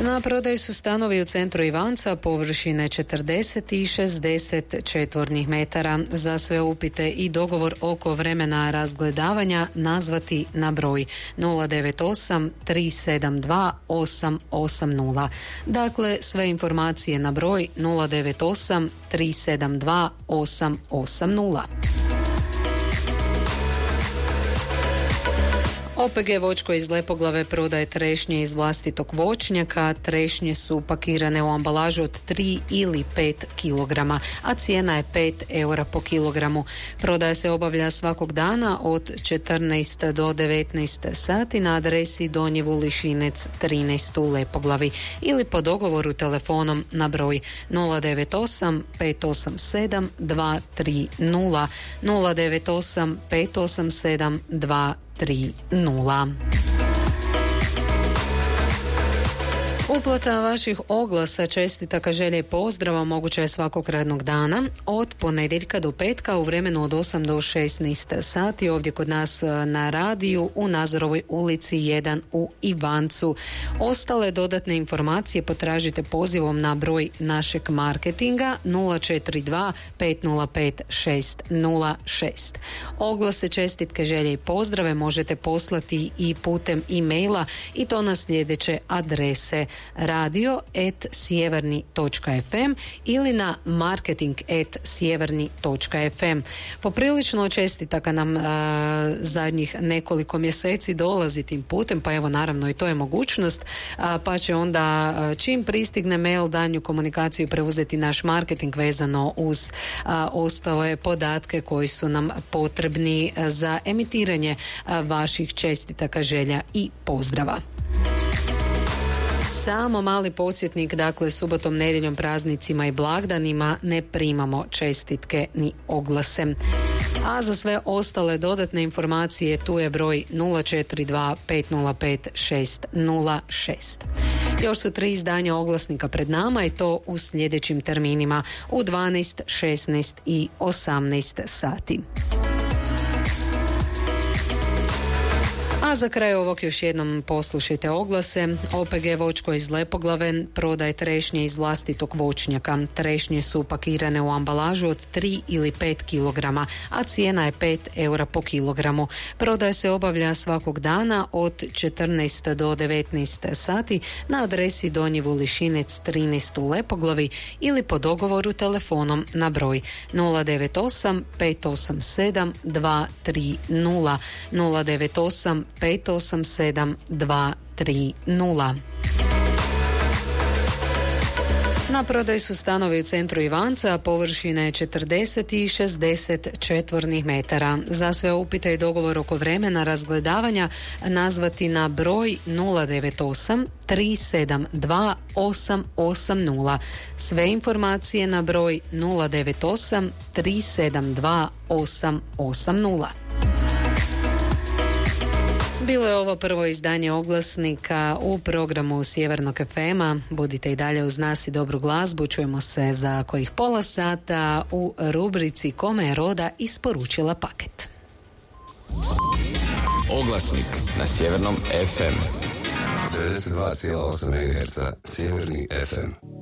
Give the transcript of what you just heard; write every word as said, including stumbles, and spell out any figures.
Na prodaju su stanovi u centru Ivanca površine četrdeset i šezdeset četvornih metara. Za sve upite i dogovor oko vremena razgledavanja nazvati na broj nula devet osam tri sedam dva osam osam nula. Dakle, sve informacije na broj nula devet osam tri sedam dva osam osam nula. O P G Voćko iz Lepoglave prodaje trešnje iz vlastitog voćnjaka. Trešnje su pakirane u ambalažu od tri ili pet kilograma, a cijena je pet eura po kilogramu. Prodaja se obavlja svakog dana od četrnaest do devetnaest sati na adresi Donji Vulišinec trinaest u Lepoglavi ili po dogovoru telefonom na broj nula devet osam pet osam sedam dva tri nula nula devet osam pet osam sedam dva tri nula. Uplata vaših oglasa, čestitaka, želje i pozdrava moguća je svakog radnog dana od ponedjeljka do petka u vremenu od osam do šesnaest sati ovdje kod nas na radiju u Nazorovoj ulici jedan u Ivancu. Ostale dodatne informacije potražite pozivom na broj našeg marketinga nula četiri dva pet nula pet šest nula šest. Oglase, čestitke, želje i pozdrave možete poslati i putem e-maila i to na sljedeće adrese: radio at sjeverni točka f m ili na marketing at sjeverni točka f m. Poprilično čestitaka nam a, zadnjih nekoliko mjeseci dolazi tim putem, pa evo naravno i to je mogućnost, a, pa će onda a, čim pristigne mail danju komunikaciju preuzeti naš marketing vezano uz a, ostale podatke koji su nam potrebni a, za emitiranje a, vaših čestitaka, želja i pozdrava. Samo mali podsjetnik, dakle subotom, nedjeljom, praznicima i blagdanima ne primamo čestitke ni oglase. A za sve ostale dodatne informacije tu je broj nula četiri dva pet nula pet šest nula šest. Još su tri izdanja oglasnika pred nama i to u sljedećim terminima u dvanaest, šesnaest i osamnaest sati. A za kraj ovog još jednom poslušajte oglase. O P G Voćko iz Lepoglave prodaje trešnje iz vlastitog voćnjaka. Trešnje su pakirane u ambalažu od tri ili pet kilograma, a cijena je pet eura po kilogramu. Prodaja se obavlja svakog dana od četrnaest do devetnaest sati na adresi Donji Vulišinec trinaest u Lepoglavi ili po dogovoru telefonom na broj nula devet osam pet osam sedam dva tri nula nula devet osam pet osam sedam dva tri nula. Na prodaju su stanovi u centru Ivanca, površine četrdeset i šezdeset četvornih metara. Za sve upite i dogovor oko vremena razgledavanja nazvati na broj nula devet osam tri sedam dva osam osam nula. Sve informacije na broj nula devet osam tri sedam dva osam osam nula. Bilo je ovo prvo izdanje oglasnika u programu Sjevernog ef ema. Budite i dalje uz nas i dobru glazbu. Čujemo se za kojih pola sata u rubrici Kome je Roda isporučila paket. Oglasnik na Sjevernom ef em. devedeset dva zarez osam megaherca Sjeverni ef em.